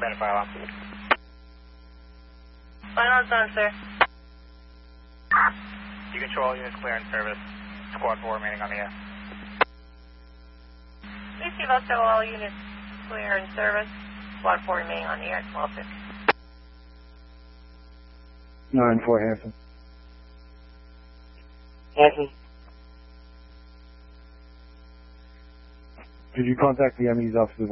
Ben file on. Final on, sir. You control all units clear in service. Squad 4 remaining on the air. Please give us all units clear in service. Squad 4 remaining on the air at 12:50. 9-4 Hanson. Hanson. Did you contact the ME's office?